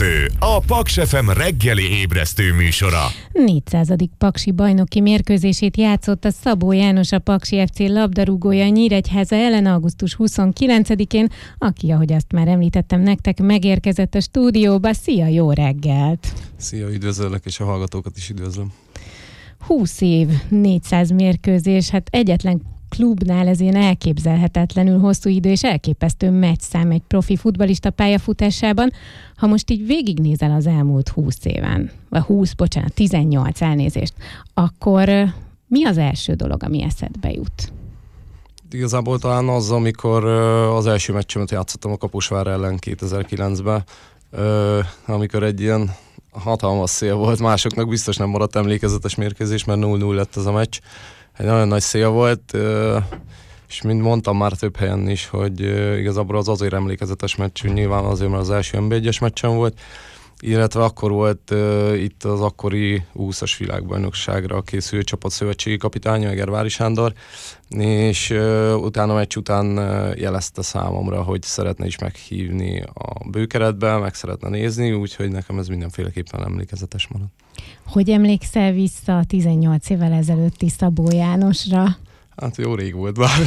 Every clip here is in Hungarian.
Fő, a Paks FM reggeli ébresztő műsora. 400. paksi bajnoki mérkőzését játszott a Szabó János, a Paksi FC labdarúgója Nyíregyháza ellen augusztus 29-én, aki, ahogy azt már említettem nektek, megérkezett a stúdióba. Szia, jó reggelt! Szia, üdvözöllek, és a hallgatókat is üdvözlöm. 20 év, 400 mérkőzés, hát egyetlen klubnál ez ilyen elképzelhetetlenül hosszú idő és elképesztő meccszám egy profi futballista pályafutásában. Ha most így végignézel az elmúlt 20 éven, vagy 18 elnézést, akkor mi az első dolog, ami eszedbe jut? Igazából talán az, amikor az első meccsemet játszottam a Kaposvár ellen 2009-ben, amikor egy ilyen hatalmas szél volt, másoknak biztos nem maradt emlékezetes mérkőzés, mert 0-0 lett ez a meccs. Egy nagyon nagy szél volt, és mint mondtam már több helyen is, hogy igazából az azért emlékezetes meccs, nyilván azért, mert az első NB1-es meccsen volt, illetve akkor volt itt az akkori 20-as világbajnokságra készülő csapat szövetségi kapitánya, Egervári Sándor, és utána a meccs után jelezte számomra, hogy szeretne is meghívni a bőkeretbe, meg szeretne nézni, úgyhogy nekem ez mindenféleképpen emlékezetes marad. Hogy emlékszel vissza a 18 évvel ezelőtti Szabó Jánosra? Hát jó rég volt bár.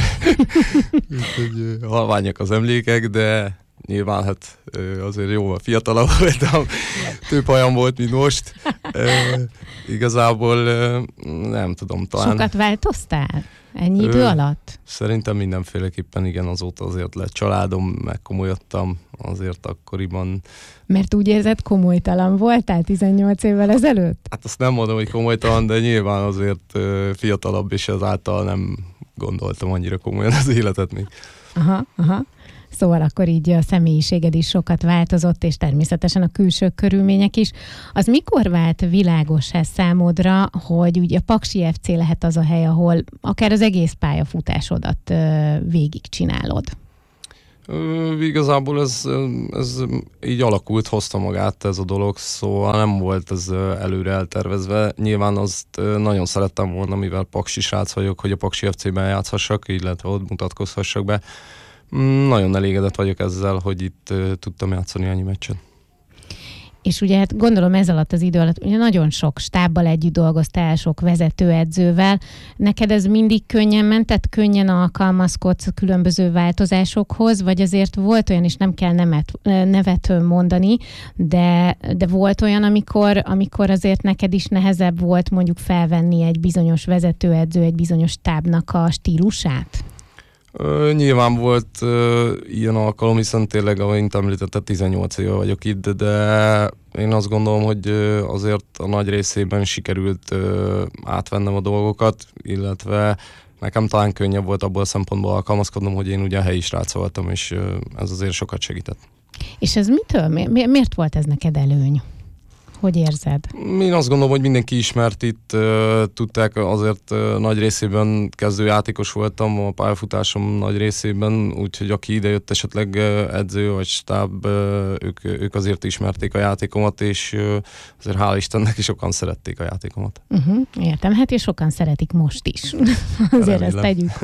Halványak az emlékek, de nyilván hát azért jóval fiatalabb voltam, több hajam volt, mint most. Igazából nem tudom, talán... Sokat változtál ennyi idő alatt? Szerintem mindenféleképpen igen, azóta azért lett családom, megkomolyodtam azért akkoriban. Mert úgy érzed, komolytalan voltál 18 évvel ezelőtt? Hát azt nem mondom, hogy komolytalan, de nyilván azért fiatalabb, és ezáltal nem gondoltam annyira komolyan az életet még. Aha. Szóval akkor így a személyiséged is sokat változott, és természetesen a külső körülmények is. Az mikor vált világossá számodra, hogy ugye a Paksi FC lehet az a hely, ahol akár az egész pályafutásodat végigcsinálod? Igazából ez így alakult, hozta magát ez a dolog, szóval nem volt ez előre eltervezve. Nyilván azt nagyon szerettem volna, mivel paksi srác vagyok, hogy a Paksi FC-ben játszhassak, illetve ott mutatkozhassak be. Nagyon elégedett vagyok ezzel, hogy itt tudtam játszani annyi meccset. És ugye hát gondolom ez alatt az idő alatt ugye nagyon sok stábbal együtt dolgoztál, sok vezetőedzővel. Neked ez mindig könnyen ment, tehát könnyen alkalmazkodsz a különböző változásokhoz, vagy azért volt olyan, és nem kell nevet mondani, de volt olyan, amikor azért neked is nehezebb volt mondjuk felvenni egy bizonyos vezetőedző, egy bizonyos stábnak a stílusát? Nyilván volt ilyen alkalom, hiszen tényleg, ahogy említette, 18 éve vagyok itt, de én azt gondolom, hogy azért a nagy részében sikerült átvennem a dolgokat, illetve nekem talán könnyebb volt abból a szempontból alkalmazkodnom, hogy én ugye a helyi srác voltam, és ez azért sokat segített. És ez mitől? Miért volt ez neked előny? Hogy érzed? Én azt gondolom, hogy mindenki ismert itt, tudták, azért nagy részében kezdőjátékos voltam, a pályafutásom nagy részében, úgyhogy aki idejött esetleg edző vagy stáb, ők azért ismerték a játékomat, és azért hál' Istennek is sokan szerették a játékomat. Értem, hát és sokan szeretik most is. Azért ezt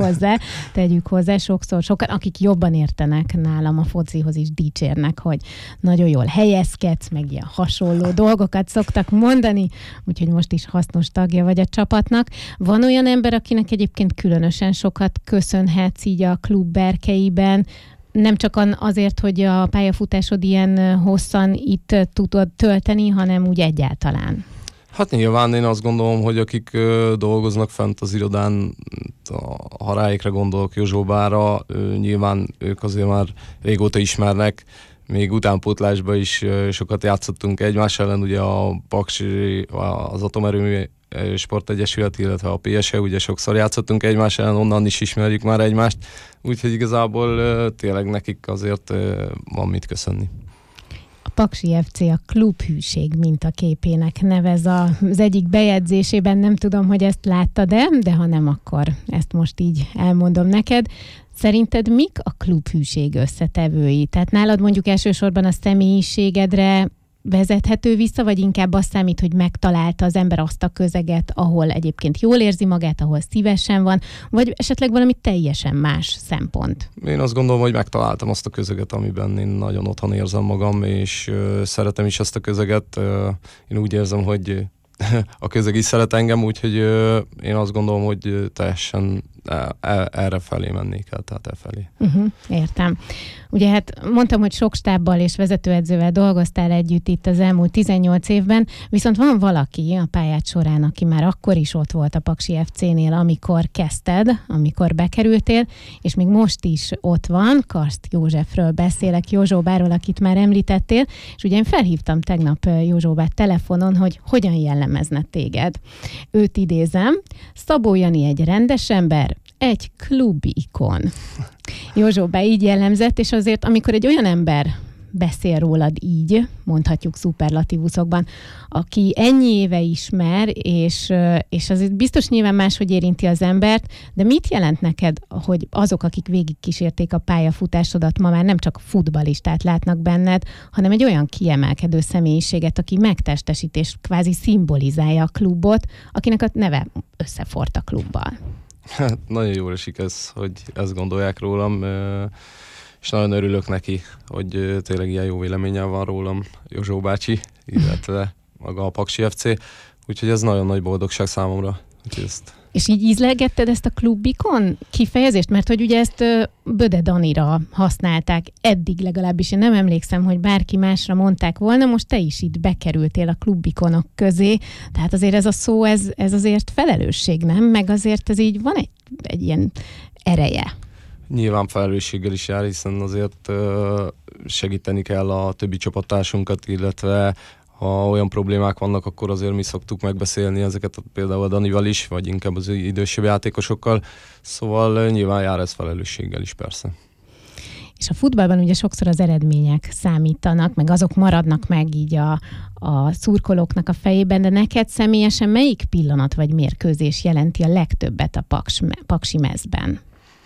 tegyük hozzá, sokszor sokan, akik jobban értenek nálam a focihoz is dicsérnek, hogy nagyon jól helyezkedsz, meg ilyen hasonló dolgokat szoktak mondani, úgyhogy most is hasznos tagja vagy a csapatnak. Van olyan ember, akinek egyébként különösen sokat köszönhetsz így a klub berkeiben, nem csak azért, hogy a pályafutásod ilyen hosszan itt tudod tölteni, hanem úgy egyáltalán? Hát nyilván én azt gondolom, hogy akik dolgoznak fent az irodán, ha ráékre gondolok, Józsóbára, nyilván ők azért már régóta ismernek, még utánpótlásban is sokat játszottunk egymás ellen, ugye a Paksi, az Atomerőmű Sportegyesület, illetve a PSE, ugye sokszor játszottunk egymás ellen, onnan is ismerjük már egymást, úgyhogy igazából tényleg nekik azért van mit köszönni. A Paksi FC a klubhűség mintaképének nevez az egyik bejegyzésében, nem tudom, hogy ezt láttad-e, de ha nem, akkor ezt most így elmondom neked. Szerinted mik a klubhűség összetevői? Tehát nálad mondjuk elsősorban a személyiségedre vezethető vissza, vagy inkább azt számít, hogy megtalálta az ember azt a közeget, ahol egyébként jól érzi magát, ahol szívesen van, vagy esetleg valami teljesen más szempont? Én azt gondolom, hogy megtaláltam azt a közeget, amiben én nagyon otthon érzem magam, és szeretem is ezt a közeget. Én úgy érzem, hogy a közeg is szeret engem, úgyhogy én azt gondolom, hogy teljesen erre felé mennék el, tehát elfelé. Értem. Ugye hát mondtam, hogy sok stábbal és vezetőedzővel dolgoztál együtt itt az elmúlt 18 évben, viszont van valaki a pályád során, aki már akkor is ott volt a Paksi FC-nél, amikor kezdted, amikor bekerültél, és még most is ott van. Karszt Józsefről beszélek, Józsóbáról, akit már említettél, és ugye én felhívtam tegnap Józsóbát telefonon, hogy hogyan jellemezne téged. Őt idézem: Szabó Jani egy rendes ember, egy klubi ikon. Józsóbá így jellemzett, és azért, amikor egy olyan ember beszél rólad így, mondhatjuk szuperlatívuszokban, aki ennyi éve ismer, és azért biztos nyilván máshogy érinti az embert, de mit jelent neked, hogy azok, akik végigkísérték a pályafutásodat, ma már nem csak futballistát látnak benned, hanem egy olyan kiemelkedő személyiséget, aki megtestesít és kvázi szimbolizálja a klubot, akinek a neve összeforrt a klubbal? Hát, nagyon jól esik ez, hogy ezt gondolják rólam, és nagyon örülök neki, hogy tényleg ilyen jó véleménnyel van rólam Józsó bácsi, illetve maga a Paksi FC, úgyhogy ez nagyon nagy boldogság számomra. És így ízlelgetted ezt a klubikon kifejezést? Mert hogy ugye ezt Böde Danira használták eddig, legalábbis én nem emlékszem, hogy bárki másra mondták volna, most te is itt bekerültél a klubikonok közé, tehát azért ez a szó, ez azért felelősség, nem? Meg azért ez így van egy ilyen ereje. Nyilván felelősséggel is jár, hiszen azért segíteni kell a többi csapattársunkat, illetve ha olyan problémák vannak, akkor azért mi szoktuk megbeszélni ezeket például a Danival is, vagy inkább az idősebb játékosokkal, szóval nyilván jár ez felelősséggel is, persze. És a futballban ugye sokszor az eredmények számítanak, meg azok maradnak meg így a szurkolóknak a fejében, de neked személyesen melyik pillanat vagy mérkőzés jelenti a legtöbbet a Paksi mezben?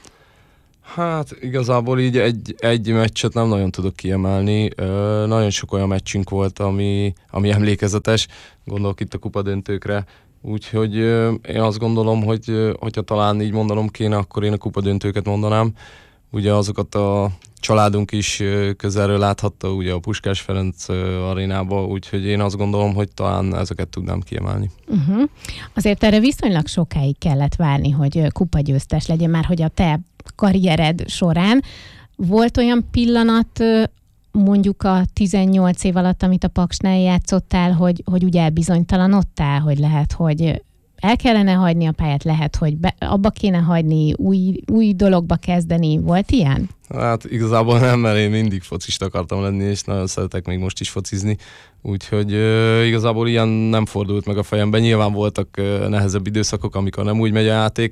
Hát igazából így egy meccset nem nagyon tudok kiemelni. Nagyon sok olyan meccsünk volt, ami emlékezetes, gondolok itt a kupadöntőkre. Úgyhogy én azt gondolom, hogyha talán így mondanom kéne, akkor én a kupadöntőket mondanám. Ugye azokat a családunk is közelről láthatta, ugye a Puskás Ferenc arénába, úgyhogy én azt gondolom, hogy talán ezeket tudnám kiemelni. Azért erre viszonylag sokáig kellett várni, hogy kupagyőztes legyen, már hogy a te karriered során. Volt olyan pillanat, mondjuk a 18 év alatt, amit a Paksnál játszottál, hogy ugye elbizonytalanodtál, hogy lehet, hogy el kellene hagyni a pályát, lehet, hogy abba kéne hagyni, új dologba kezdeni. Volt ilyen? Hát igazából nem, mert én mindig focista akartam lenni, és nagyon szeretek még most is focizni. Úgyhogy igazából ilyen nem fordult meg a fejemben. Nyilván voltak nehezebb időszakok, amikor nem úgy megy a játék.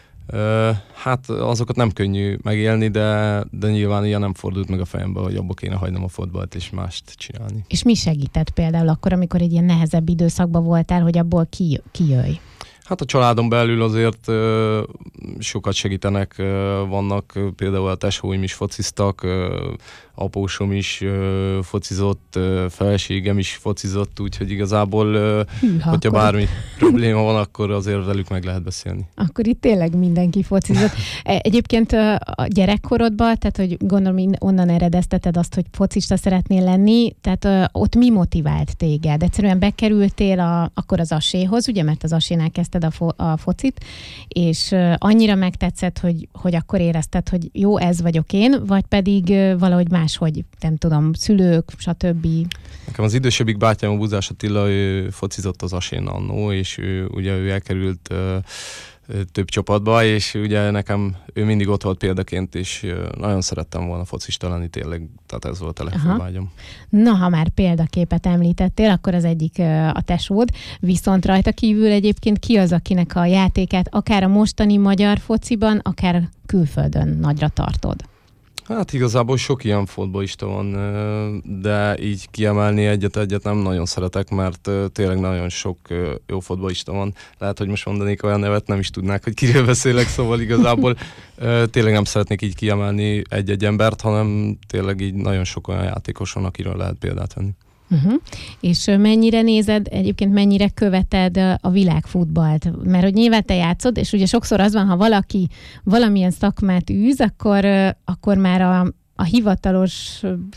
Hát azokat nem könnyű megélni, de nyilván ilyen nem fordult meg a fejembe, hogy abba kéne hagynom a fotballt és mást csinálni. És mi segített például akkor, amikor egy ilyen nehezebb időszakban voltál, hogy abból kijöjj? Hát a családon belül azért sokat segítenek, vannak például a tesóim is fociztak, apósom is focizott, feleségem is focizott, úgyhogy igazából, hogyha bármi probléma van, akkor azért velük meg lehet beszélni. Akkor itt tényleg mindenki focizott. Egyébként a gyerekkorodban, tehát hogy gondolom onnan eredezteted azt, hogy focista szeretnél lenni, tehát ott mi motivált téged? Egyszerűen bekerültél akkor az Aséhoz, ugye, mert az Asénál kezdted a focit, és annyira megtetszett, hogy akkor érezted, hogy jó, ez vagyok én, vagy pedig valahogy máshogy, nem tudom, szülők, stb. Nekem az idősebbik bátyám, a Buzás Attila, ő focizott az Asén annó, és ő elkerült több csapatba, és ugye nekem ő mindig ott volt példaként, és nagyon szerettem volna focista lenni tényleg, tehát ez volt a legfőbb vágyam. Na, ha már példaképet említettél, akkor az egyik a tesód, viszont rajta kívül egyébként ki az, akinek a játékát akár a mostani magyar fociban, akár külföldön nagyra tartod? Hát igazából sok ilyen fotballista van, de így kiemelni egyet nem nagyon szeretek, mert tényleg nagyon sok jó fotballista van. Lehet, hogy most mondanék olyan nevet, nem is tudnák, hogy kiről beszélek, szóval igazából tényleg nem szeretnék így kiemelni egy-egy embert, hanem tényleg így nagyon sok olyan játékos van, akiről lehet példát venni. És mennyire nézed, egyébként mennyire követed a világfutballt? Mert hogy nyilván te játszod, és ugye sokszor az van, ha valaki valamilyen szakmát űz, akkor már a hivatalos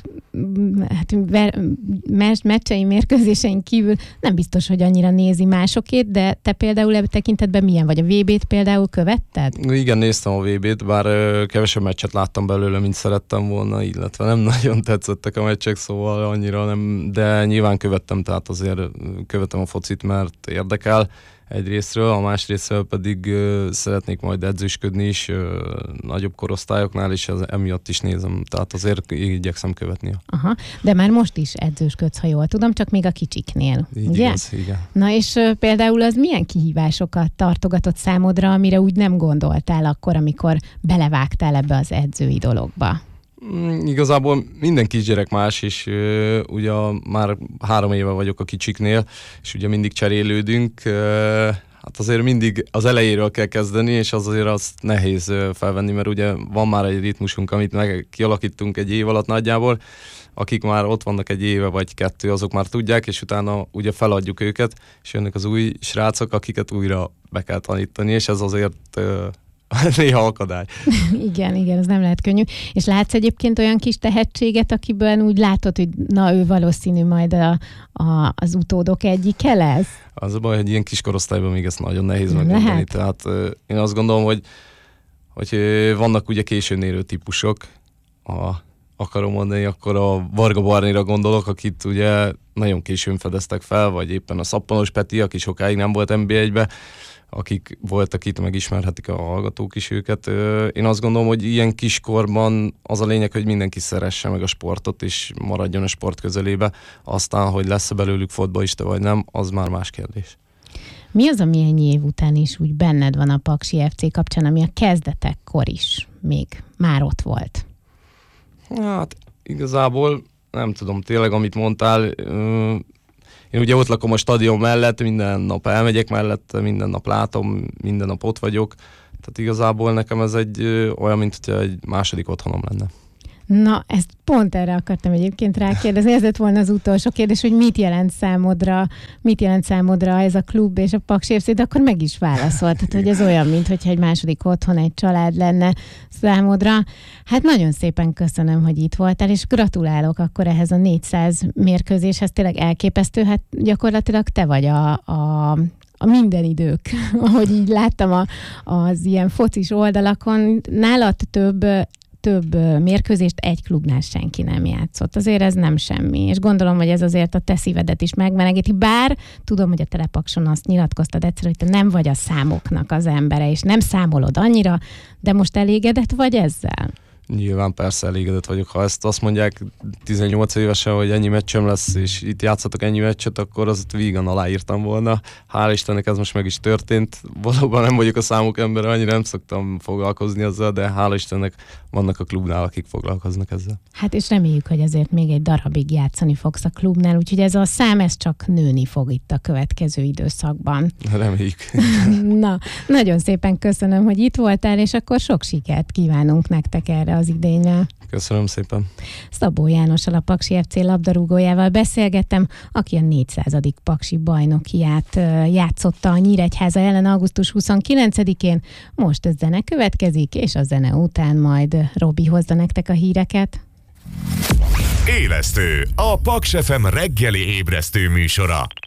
meccsei, mérkőzésein kívül nem biztos, hogy annyira nézi másokét, de te például ebben tekintetben milyen vagy? A VB-t például követted? Igen, néztem a VB-t, bár kevesebb meccset láttam belőle, mint szerettem volna, illetve nem nagyon tetszettek a meccsek, szóval annyira nem, de nyilván követtem, tehát azért követem a focit, mert érdekel egyrésztről, a másrészről pedig szeretnék majd edzősködni is nagyobb korosztályoknál, és emiatt is nézem, tehát azért igyekszem követni. Aha, de már most is edzősködsz, ha jól tudom, csak még a kicsiknél, így ugye? Igaz, igen. Na és például az milyen kihívásokat tartogatott számodra, amire úgy nem gondoltál akkor, amikor belevágtál ebbe az edzői dologba? Igazából minden kisgyerek más, és ugye már 3 éve vagyok a kicsiknél, és ugye mindig cserélődünk, hát azért mindig az elejéről kell kezdeni, és azért azt nehéz felvenni, mert ugye van már egy ritmusunk, amit kialakítunk egy év alatt nagyjából, akik már ott vannak egy éve vagy 2, azok már tudják, és utána ugye feladjuk őket, és jönnek az új srácok, akiket újra be kell tanítani, és ez azért néha akadály. Igen, ez nem lehet könnyű. És látsz egyébként olyan kis tehetséget, akiben úgy látod, hogy na, ő valószínű majd az utódok egyike lesz? Az a baj, hogy ilyen kis korosztályban még ezt nagyon nehéz megmondani. Tehát én azt gondolom, hogy vannak ugye későn érő típusok, akarom mondani, akkor a Varga Barnira gondolok, akit ugye nagyon későn fedeztek fel, vagy éppen a Szappanos Peti, aki sokáig nem volt NB1-be, akik voltak itt, megismerhetik a hallgatók is őket. Én azt gondolom, hogy ilyen kiskorban az a lényeg, hogy mindenki szeresse meg a sportot, és maradjon a sport közelébe. Aztán, hogy lesz-e belőlük fotballista vagy nem, az már más kérdés. Mi az, ami ennyi év után is úgy benned van a Paksi FC kapcsán, ami a kezdetekkor is még már ott volt? Hát igazából nem tudom, tényleg amit mondtál, én ugye ott lakom a stadion mellett, minden nap elmegyek mellette, minden nap látom, minden nap ott vagyok. Tehát igazából nekem ez olyan, mint hogyha egy második otthonom lenne. Na, ezt pont erre akartam egyébként rákérdezni. Ez lett volna az utolsó kérdés, hogy mit jelent számodra ez a klub és a Paksi FC, de akkor meg is válaszoltad, hogy ez olyan, mintha egy második otthon, egy család lenne számodra. Hát nagyon szépen köszönöm, hogy itt voltál, és gratulálok akkor ehhez a 400 mérkőzéshez, tényleg elképesztő, hát gyakorlatilag te vagy a minden idők, ahogy így láttam az ilyen focis oldalakon. Nálad több mérkőzést egy klubnál senki nem játszott. Azért ez nem semmi, és gondolom, hogy ez azért a te szívedet is megmelegíti, bár tudom, hogy a Telepakson azt nyilatkoztad egyszer, hogy te nem vagy a számoknak az embere, és nem számolod annyira, de most elégedett vagy ezzel? Nyilván persze elégedett vagyok. Ha ezt azt mondják 18 évesen, hogy ennyi meccsem lesz, és itt játszatok ennyi meccset, akkor azt vígan aláírtam volna. Hál' Istennek ez most meg is történt. Valóban nem vagyok a számok ember, annyira nem szoktam foglalkozni ezzel, de hál' Istennek vannak a klubnál, akik foglalkoznak ezzel. Hát és reméljük, hogy azért még egy darabig játszani fogsz a klubnál, úgyhogy ez a szám ez csak nőni fog itt a következő időszakban. Reméljük. Na, nagyon szépen köszönöm, hogy itt voltál, és akkor sok sikert kívánunk nektek erre az idényre. Köszönöm szépen. Szabó Jánossal, a Paksi FC labdarúgójával beszélgettem, aki a 400. Paksi bajnokiát játszotta a Nyíregyháza ellen augusztus 29-én. Most a zene következik, és a zene után majd Robi hozza nektek a híreket. Élesztő, a Paks FM reggeli ébresztő műsora.